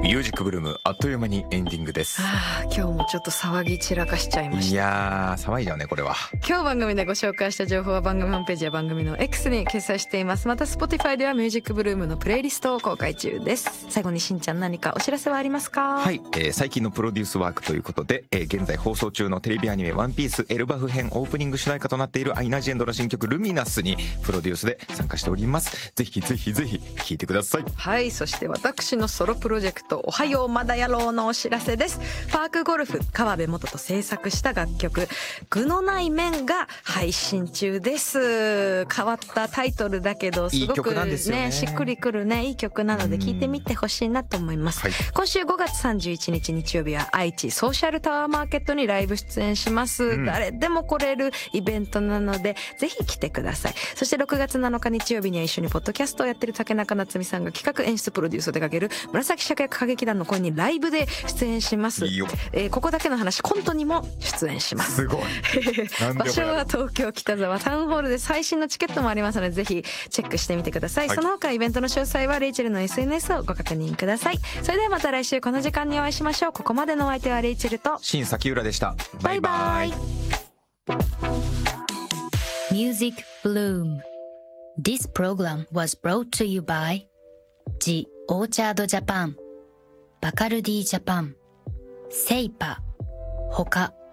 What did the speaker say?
ミュージックブルームあっという間にエンディングです。 今日もちょっと騒ぎ散らかしちゃいました。 いやー騒いじゃうねこれは。 今日番組でご紹介した情報は番組ホームページや番組の X に掲載しています。また Spotify ではミュージックブルームのプレイリストを公開中です。最後にしんちゃん何かお知らせはありますか？ はい、最近のプロデュースワークということで、現在放送中のテレビアニメワンピースエルバフ編オープニング主題歌となっているアイナ・ジ・エンドの新曲ルミナスにプロデュースで参加しております。ぜひぜひぜひ聴いてください。 はい、そして私のソロプロジェクトおはようまだやろうのお知らせです。パークゴルフ川辺元と制作した楽曲具のない面が配信中です。変わったタイトルだけどすごくいい曲なんですよね。 しっくりくるねいい曲なので聴いてみてほしいなと思います、 はい、 今週5月31日日曜日は愛知ソーシャルタワーマーケットにライブ出演します、誰でも来れるイベントなのでぜひ来てください。そして6月7日日曜日には一緒にポッドキャストをやってる竹中夏実さんが企画演出プロデュースを手掛ける紫芍薬歌劇団の声にライブで出演します。 いいよ、 ここだけの話コントにも出演します。 すごい場所は東京北沢タウンホールで最新のチケットもありますのでぜひチェックしてみてください、はい、その他イベントの詳細はレイチェルの SNS をご確認ください。それではまた来週この時間にお会いしましょう。ここまでのお相手はレイチェルと新崎浦でした。バイバイ。 Music Bloom. This program was brought to you by The Orchard Japan, Bacardi Japan, Seipa, 他